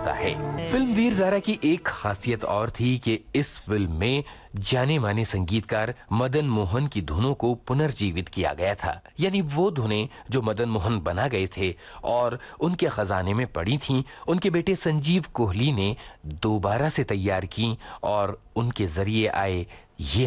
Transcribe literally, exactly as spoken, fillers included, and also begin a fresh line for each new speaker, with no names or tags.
होता है। फिल्म वीर ज़ारा की एक खासियत और थी कि इस फिल्म में जाने माने संगीतकार मदन मोहन की धुनों को पुनर्जीवित किया गया था। यानी वो धुनें जो मदन मोहन बना गए थे और उनके खजाने में पड़ी थीं, उनके बेटे संजीव कोहली ने दोबारा से तैयार की और उनके जरिए आए ये